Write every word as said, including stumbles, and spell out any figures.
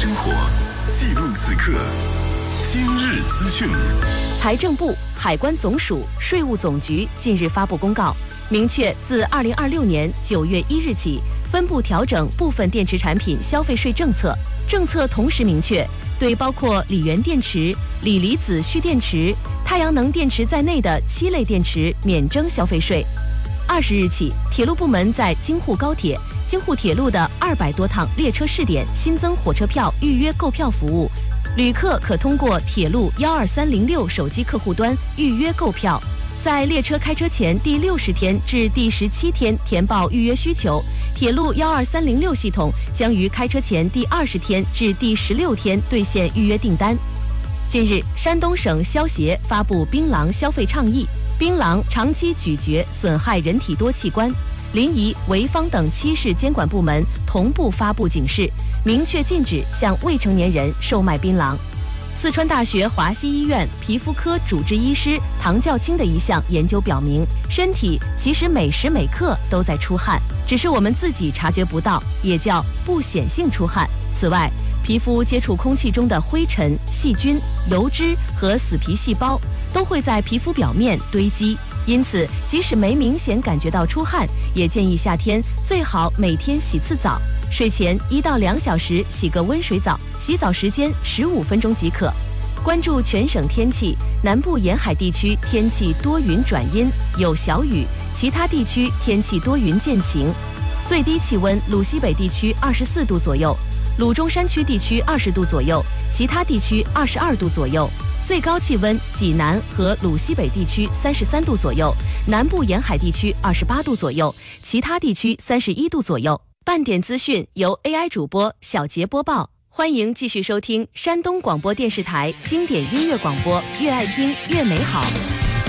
生活，记录此刻。今日资讯。 财政部、海关总署、税务总局近日发布公告，明确自二零二六年九月一日起，分步调整部分电池产品消费税政策。政策同时明确，对包括锂源电池、锂离子蓄电池、太阳能电池在内的七类电池免征消费税。二十日起，铁路部门在京沪高铁、京沪铁路的二百多趟列车试点新增火车票预约购票服务，旅客可通过铁路幺二三零六手机客户端预约购票。在列车开车前第六十天至第十七天填报预约需求，铁路幺二三零六系统将于开车前第二十天至第十六天兑现预约订单。近日，山东省消协发布槟榔消费倡议，槟榔长期咀嚼损害人体多器官，临沂、潍坊等七市监管部门同步发布警示，明确禁止向未成年人售卖槟榔。四川大学华西医院皮肤科主治医师唐教清的一项研究表明，身体其实每时每刻都在出汗，只是我们自己察觉不到，也叫不显性出汗。此外，皮肤接触空气中的灰尘、细菌、油脂和死皮细胞都会在皮肤表面堆积，因此即使没明显感觉到出汗，也建议夏天最好每天洗次澡，睡前一到两小时洗个温水澡，洗澡时间十五分钟即可。关注全省天气，南部沿海地区天气多云转阴，有小雨，其他地区天气多云见晴。最低气温鲁西北地区二十四度左右，鲁中山区地区二十度左右，其他地区二十二度左右。最高气温济南和鲁西北地区三十三度左右，南部沿海地区二十八度左右，其他地区三十一度左右。半点资讯由 A I 主播小杰播报，欢迎继续收听山东广播电视台经典音乐广播，越爱听越美好。